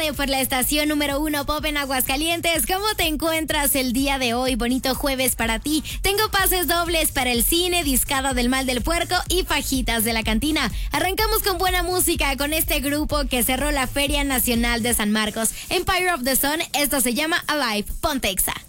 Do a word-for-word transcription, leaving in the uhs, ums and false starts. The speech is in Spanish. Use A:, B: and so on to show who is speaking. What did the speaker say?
A: radio por la estación número uno Pop en Aguascalientes. ¿Cómo te encuentras el día de hoy? Bonito jueves para ti. Tengo pases dobles para el cine, discada del mal del puerco y fajitas de la cantina. Arrancamos con buena música con este grupo que cerró la Feria Nacional de San Marcos. Empire of the Sun, esto se llama Alive. Ponte Exa.